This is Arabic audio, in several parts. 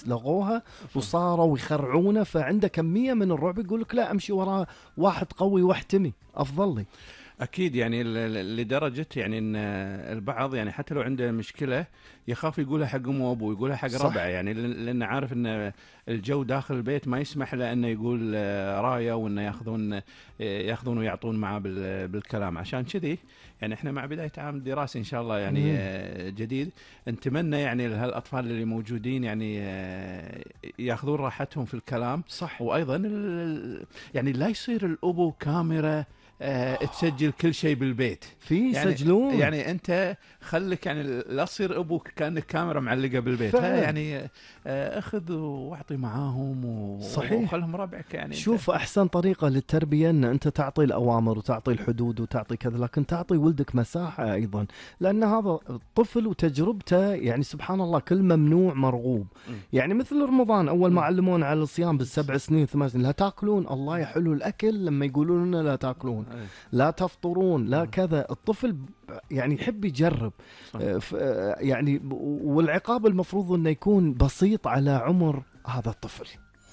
الناس لغوها وصاروا يخرعونه، فعنده كمية من الرعب يقول لك لا أمشي وراء واحد قوي واحتمي أفضل لي. أكيد يعني لدرجة يعني إن البعض يعني حتى لو عنده مشكلة يخاف يقولها حق أمه وأبوه، يقولها حق ربعه، يعني لأنه عارف إن الجو داخل البيت ما يسمح له إنه يقول راية، وإنه ياخذون ويعطون معه بالكلام. عشان كذي يعني إحنا مع بداية عام دراسي إن شاء الله يعني جديد، نتمنى يعني لهالأطفال اللي موجودين يعني ياخذون راحتهم في الكلام. صح. وأيضا يعني لا يصير الأبو كاميرا تسجل كل شيء بالبيت، في يعني يسجلون. يعني انت خليك يعني لا تصير ابوك كانك كاميرا معلقه بالبيت، يعني اخذ واعطي معاهم وخلهم ربعك. يعني شوف احسن طريقه للتربيه ان انت تعطي الاوامر وتعطي الحدود وتعطي كذا، لكن تعطي ولدك مساحه ايضا، لان هذا الطفل وتجربته يعني سبحان الله كل ممنوع مرغوب. يعني مثل رمضان اول ما علمونا على الصيام بالسبع سنين 8 سنين، لا تاكلون، الله يحلوا الاكل لما يقولون لنا لا تاكلون، لا تفطرون، لا كذا. الطفل يعني يحب يجرب يعني، والعقاب المفروض انه يكون بسيط على عمر هذا الطفل.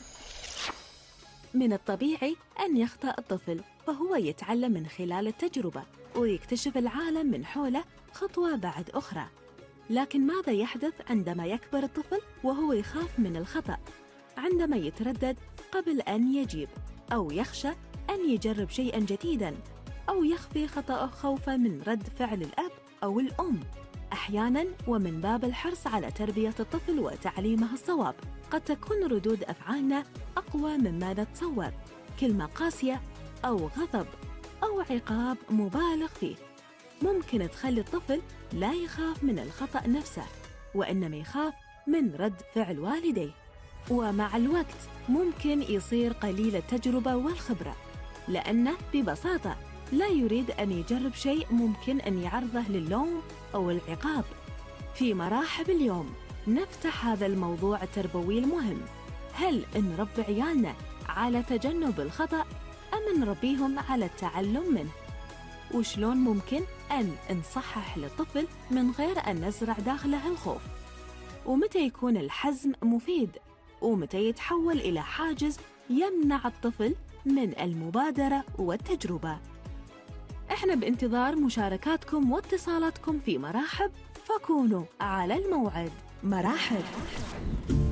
من الطبيعي أن يخطأ الطفل، فهو يتعلم من خلال التجربة ويكتشف العالم من حوله خطوة بعد أخرى. لكن ماذا يحدث عندما يكبر الطفل وهو يخاف من الخطأ؟ عندما يتردد قبل أن يجيب، أو يخشى أن يجرب شيئاً جديداً، أو يخفي خطأه خوفاً من رد فعل الأب أو الأم. أحياناً ومن باب الحرص على تربية الطفل وتعليمه الصواب، قد تكون ردود أفعالنا أقوى مما نتصور، كلمة قاسية أو غضب أو عقاب مبالغ فيه ممكن تخلي الطفل لا يخاف من الخطأ نفسه، وإنما يخاف من رد فعل والديه. ومع الوقت ممكن يصير قليل التجربة والخبرة، لأنه ببساطة لا يريد أن يجرب شيء ممكن أن يعرضه للوم أو العقاب. في مرحب اليوم نفتح هذا الموضوع التربوي المهم: هل نربي عيالنا على تجنب الخطأ أم نربيهم على التعلم منه؟ وشلون ممكن أن نصحح للطفل من غير أن نزرع داخله الخوف؟ ومتى يكون الحزم مفيد؟ ومتى يتحول إلى حاجز يمنع الطفل من المبادرة والتجربة؟ احنا بانتظار مشاركاتكم واتصالاتكم في مراحب، فكونوا على الموعد. مراحب.